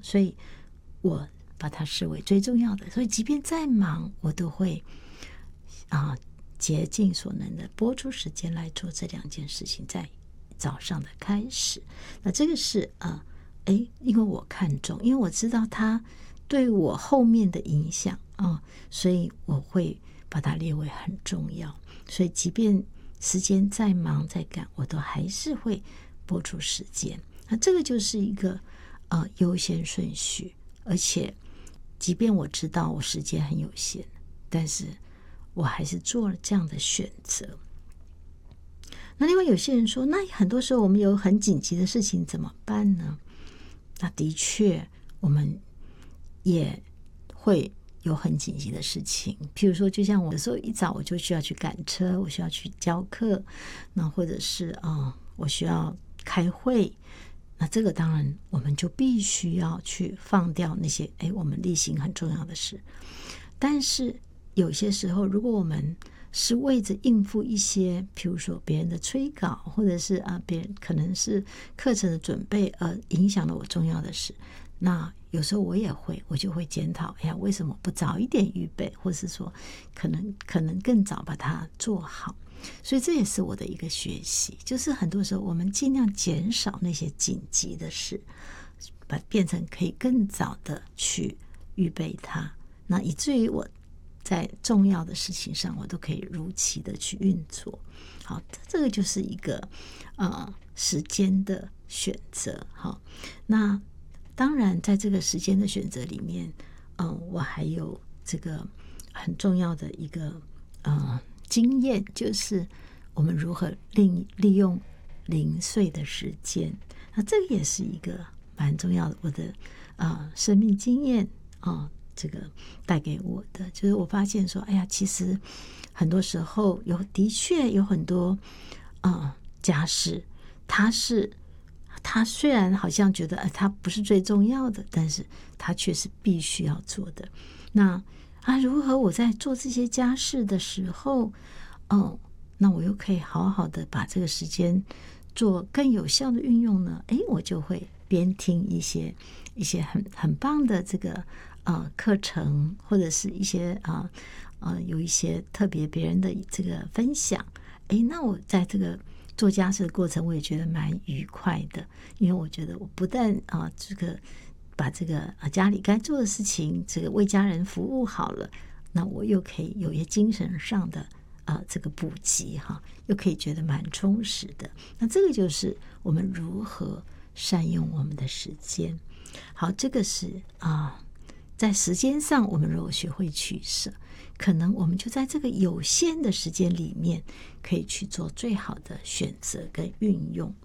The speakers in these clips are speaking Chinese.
所以我把它视为最重要的。所以即便再忙，我都会竭尽所能的拨出时间来做这2件事情，在早上的开始。那这个是因为我看重，因为我知道它对我后面的影响所以我会把它列为很重要。所以即便时间再忙再赶，我都还是会拨出时间。那这个就是一个优先顺序。而且即便我知道我时间很有限，但是我还是做了这样的选择。那另外有些人说，那很多时候我们有很紧急的事情怎么办呢？那的确我们也会有很紧急的事情，譬如说就像我有时候一早我就需要去赶车，我需要去教课，那或者是我需要开会，那这个当然我们就必须要去放掉那些我们例行很重要的事。但是有些时候如果我们是为着应付一些譬如说别人的催稿，或者是别人可能是课程的准备而影响了我重要的事，那有时候我就会检讨，为什么不早一点预备，或是说可能更早把它做好。所以这也是我的一个学习，就是很多时候我们尽量减少那些紧急的事，变成可以更早的去预备它，那以至于我在重要的事情上我都可以如期的去运作。好，这个就是一个时间的选择。好，那当然在这个时间的选择里面我还有这个很重要的一个经验，就是我们如何利用零碎的时间。那这个也是一个蛮重要的，我的生命经验这个带给我的，就是我发现说其实很多时候的确有很多家事，他虽然好像觉得他不是最重要的，但是他却是必须要做的。那如何我在做这些家事的时候那我又可以好好的把这个时间做更有效的运用呢？我就会边听一些很棒的这个课程，或者是一些有一些特别别人的这个分享。那我在这个做家事的过程我也觉得蛮愉快的，因为我觉得我不但这个把这个家里该做的事情这个为家人服务好了，那我又可以有一些精神上的这个补给又可以觉得蛮充实的。那这个就是我们如何善用我们的时间。好，这个是在时间上我们如果学会取舍，可能我们就在这个有限的时间里面可以去做最好的选择跟运用。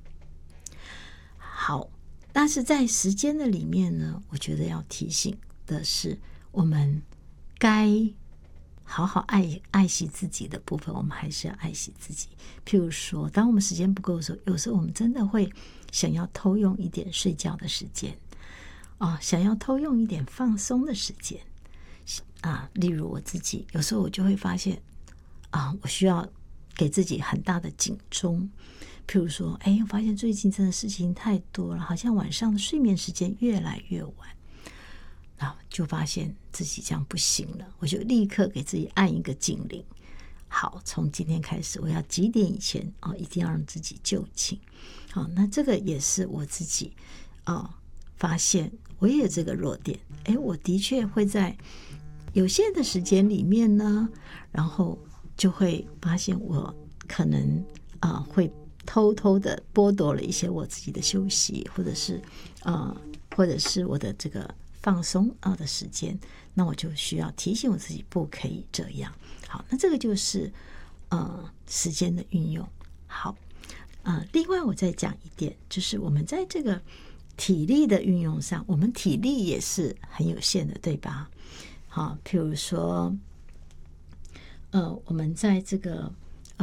好，但是在时间的里面呢，我觉得要提醒的是，我们该好好爱惜自己的部分，我们还是要爱惜自己。譬如说当我们时间不够的时候，有时候我们真的会想要偷用一点睡觉的时间想要偷用一点放松的时间例如我自己有时候我就会发现我需要给自己很大的警钟。譬如说我发现最近真的事情太多了，好像晚上的睡眠时间越来越晚，就发现自己这样不行了，我就立刻给自己按一个警铃。好，从今天开始我要几点以前一定要让自己就寝。好，那这个也是我自己发现我也有这个弱点。我的确会在有限的时间里面呢，然后就会发现我可能会偷偷的剥夺了一些我自己的休息，或者是我的这个放松的时间。那我就需要提醒我自己不可以这样。好，那这个就是时间的运用。好，另外我再讲一点，就是我们在这个体力的运用上，我们体力也是很有限的，对吧？好，譬如说我们在这个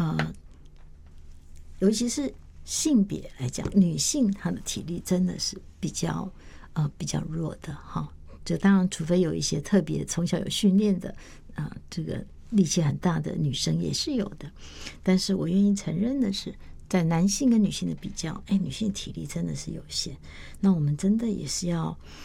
尤其是性别来讲，女性她的体力真的是比较弱的就当然除非有一些特别从小有训练的这个力气很大的女生也是有的。但是我愿意承认的是，在男性跟女性的比较，女性体力真的是有限。那我们真的也是要